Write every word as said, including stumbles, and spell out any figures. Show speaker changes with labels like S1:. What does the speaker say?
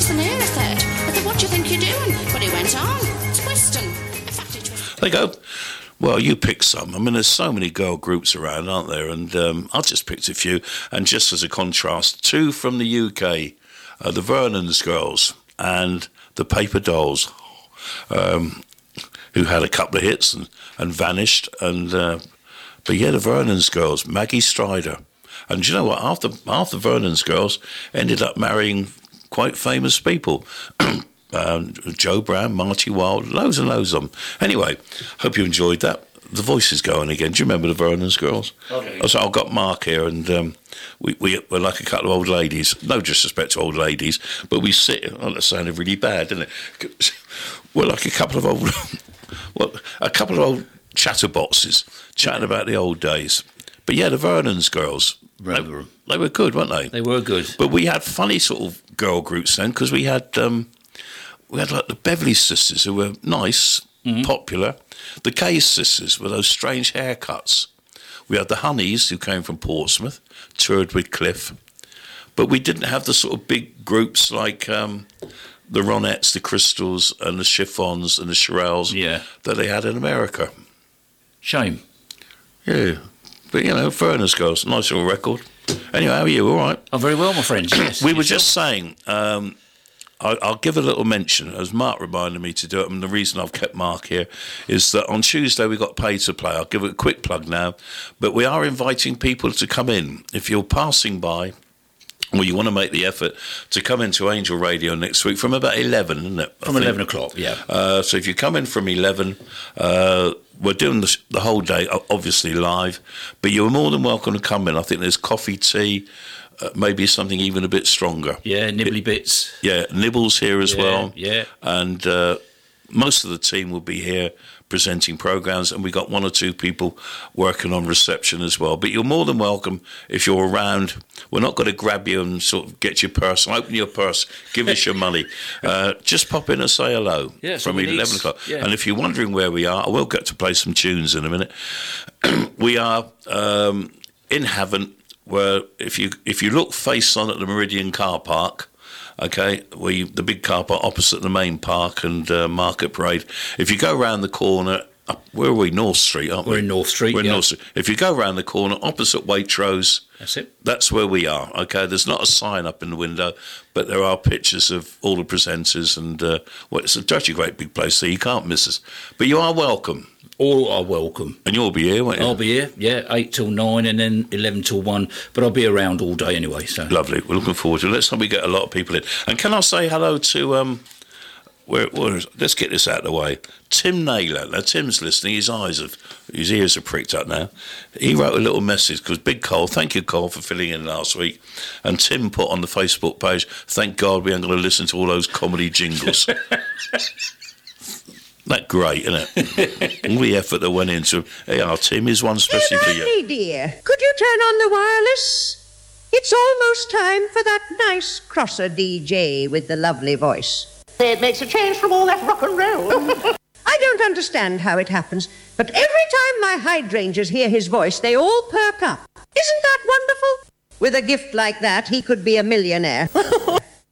S1: the nearer third. I thought, what do you think you're doing? But he went on, twisting. In fact, he twisted.
S2: They go, well, you pick some. I mean, there's so many girl groups around, aren't there? And um, I just picked a few. And just as a contrast, two from the U K, uh, the Vernon's Girls and the Paper Dolls, um, who had a couple of hits and, and vanished. And uh, but yeah, the Vernon's Girls, Maggie Strider. And do you know what? Half the, half the Vernon's Girls ended up marrying quite famous people. Um, Joe Brown, Marty Wilde, loads and loads of them. Anyway, hope you enjoyed that. The voice is going again. Do you remember the Vernon's Girls? Okay. So I've got Mark here, and um, we, we, we're like a couple of old ladies. No disrespect to old ladies, but we sit... Oh, that sounded really bad, didn't it? We're like a couple of old... well, a couple of old chatterboxes chatting about the old days. But yeah, the Vernon's Girls... They, they were good, weren't they?
S3: They were good.
S2: But we had funny sort of girl groups then, because we had... Um, We had like the Beverly Sisters, who were nice, mm-hmm. popular. The Kay Sisters with those strange haircuts. We had the Honeys, who came from Portsmouth, toured with Cliff. But we didn't have the sort of big groups like um, the Ronettes, the Crystals, and the Chiffons and the Shirelles
S3: yeah.
S2: that they had in America.
S3: Shame.
S2: Yeah. But, you know, Vernon's Girls, nice little record. Anyway, how are you? All right?
S3: I'm very well, my friends, yes.
S2: We were just saying... Um, I'll give a little mention, as Mark reminded me to do it, and the reason I've kept Mark here is that on Tuesday we got Pay to Play. I'll give it a quick plug now, but we are inviting people to come in. If you're passing by, or you want to make the effort to come into Angel Radio next week from about eleven, isn't it?
S3: From eleven o'clock, yeah.
S2: Uh, so if you come in from eleven, uh, we're doing the, the whole day, obviously live, but you're more than welcome to come in. I think there's coffee, tea, Uh, maybe something even a bit stronger.
S3: Yeah, nibbly bits.
S2: Yeah, Nibbles here as
S3: yeah,
S2: well.
S3: Yeah,
S2: and uh, most of the team will be here presenting programmes, and we got one or two people working on reception as well. But you're more than welcome if you're around. We're not going to grab you and sort of get your purse, open your purse, give us your money. Uh, just pop in and say hello
S3: yeah,
S2: from eleven o'clock.
S3: Yeah.
S2: And if you're wondering where we are, I will get to play some tunes in a minute. We are um, in Havant, where if you if you look face on at the Meridian car park, okay, we the big car park opposite the main park and uh, Market Parade. If you go round the corner, up, where are we? North Street, aren't we?
S3: We're in North Street.
S2: We're in
S3: yeah.
S2: North Street. If you go round the corner opposite Waitrose,
S3: that's it.
S2: That's where we are. Okay, there's not a sign up in the window, but there are pictures of all the presenters, and uh, well, it's a dirty great big place, so you can't miss us. But you are welcome.
S3: All are welcome.
S2: And you'll be here, won't you?
S3: I'll be here, yeah, eight till nine and then eleven till one, but I'll be around all day anyway. So
S2: lovely. We're looking forward to it. Let's hope we get a lot of people in. And can I say hello to, um, where, where is, let's get this out of the way, Tim Naylor. Now, Tim's listening. His eyes have, his ears are pricked up now. He wrote a little message, because Big Cole, thank you, Cole, for filling in last week. And Tim put on the Facebook page, thank God we ain't going to listen to all those comedy jingles. That great, isn't it? All the effort that went into. Hey, our Tim is one especially for you.
S4: Emily, dear, could you turn on the wireless? It's almost time for that nice crosser D J with the lovely voice.
S5: It makes a change from all that rock and roll.
S4: I don't understand how it happens, but every time my hydrangeas hear his voice, they all perk up. Isn't that wonderful? With a gift like that, he could be a millionaire.